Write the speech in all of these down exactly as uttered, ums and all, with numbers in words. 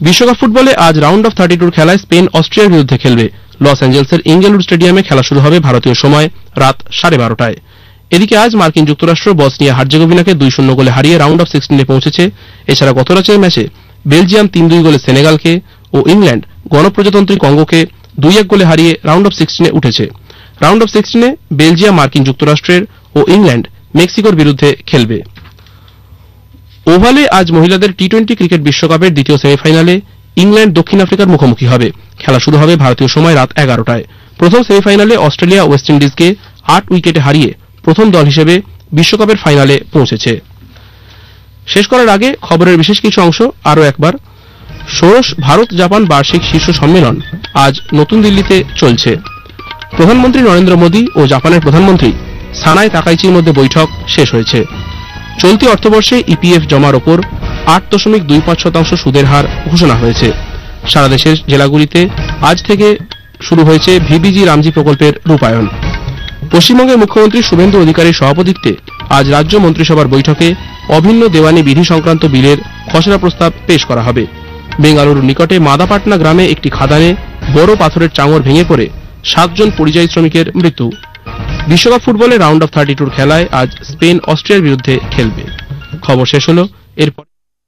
বিশ্বকাপ ফুটবলে আজ রাউন্ড অফ থার্টি টুর খেলায় স্পেন অস্ট্রিয়ার বিরুদ্ধে খেলবে। লস অ্যাঞ্জেলসের ইঙ্গেলউড স্টেডিয়ামে খেলা শুরু হবে ভারতীয় সময় রাত সাড়ে বারোটায়। এদিকে আজ মার্কিন যুক্তরাষ্ট্র বসনিয়া হার্জেগোভিনাকে দুই শূন্য গোলে হারিয়ে রাউন্ড অফ সিক্সটিনে পৌঁছেছে। এছাড়া গত রাতের ম্যাচে বেলজিয়াম তিন দুই গোলে সেনেগালকে ও ইংল্যান্ড গণপ্রজাতন্ত্রী কঙ্গোকে দুই এক গোলে হারিয়ে রাউন্ড অফ সিক্সটিনে উঠেছে। রাউন্ড অফ সিক্সটিনে বেলজিয়াম মার্কিন যুক্তরাষ্ট্রের ও ইংল্যান্ড মেক্সিকোর বিরুদ্ধে খেলবে। ওভালে আজ মহিলাদের টি টোয়েন্টি ক্রিকেট বিশ্বকাপের দ্বিতীয় সেমিফাইনালে ইংল্যান্ড দক্ষিণ আফ্রিকার মুখোমুখি হবে। খেলা শুরু হবে ভারতীয় সময় রাত এগারোটায়। প্রথম সেমিফাইনালে অস্ট্রেলিয়া ওয়েস্ট ইন্ডিজকে আট উইকেটে হারিয়ে প্রথম দল হিসেবে বিশ্বকাপের ফাইনালে পৌঁছেছে। শেষ করার আগে খবরের বিশেষ কিছু অংশ আরও একবার। ষোড়শ ভারত জাপান বার্ষিক শীর্ষ সম্মেলন আজ নতুন দিল্লিতে চলছে। প্রধানমন্ত্রী নরেন্দ্র মোদী ও জাপানের প্রধানমন্ত্রী সানাই তাকাইচির মধ্যে বৈঠক শেষ হয়েছে। চলতি অর্থবর্ষে ইপিএফ জমার ওপর আট দশমিক দুই পাঁচ শতাংশ সুদের হার ঘোষণা হয়েছে। সারা দেশের জেলাগুলিতে আজ থেকে শুরু হয়েছে ভিবিজি রামজি প্রকল্পের রূপায়ণ। পশ্চিমবঙ্গের মুখ্যমন্ত্রী শুভেন্দু অধিকারীর সভাপতিত্বে আজ রাজ্য মন্ত্রিসভার বৈঠকে অভিন্ন দেওয়ানি বিধি সংক্রান্ত বিলের খসড়া প্রস্তাব পেশ করা হবে। বেঙ্গালুরুর নিকটে মাদাপাটনা গ্রামে একটি খাদানে বড় পাথরের চাঙর ভেঙে পড়ে সাতজন পরিযায়ী শ্রমিকের মৃত্যু। বিশ্বকাপ ফুটবলে রাউন্ড অফ থার্টি টুর খেলায় আজ স্পেন অস্ট্রিয়ার বিরুদ্ধে খেলবে। খবর শেষ হল। এরপর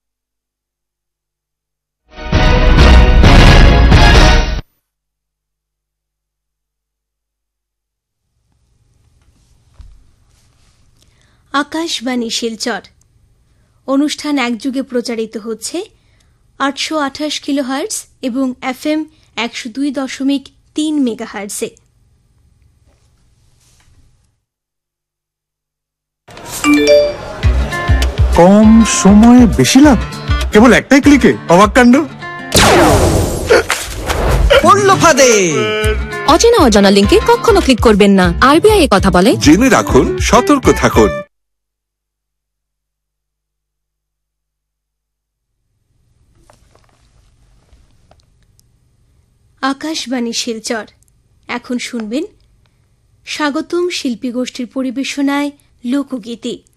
আকাশবাণী শিলচর অনুষ্ঠান একযুগে প্রচারিত হচ্ছে আটশো আঠাশ কিলোহার্টজ এবং এফএম একশো দুই দশমিক তিন মেগাহার্টজে। কম সময়ে বেশি লাভ, কেবল একটাই ক্লিকে অবাক কাণ্ড। পড়লো ফাঁদে। অচেনা অজানা লিঙ্কে কখনো ক্লিক করবেন না। আরবিআই এ কথা বলে। জেনে রাখুন, সতর্ক থাকুন। আকাশবাণী শিলচর। এখন শুনবেন স্বাগতম শিল্পী গোষ্ঠীর পরিবেশনায় লোকগীতি।